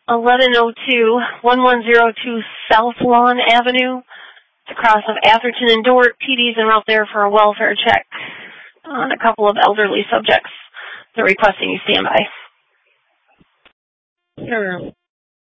1102, 1102 South Lawn Avenue. It's across of Atherton and Dort. PD's en route there for a welfare check on a couple of elderly subjects. They're requesting you stand by. Sure.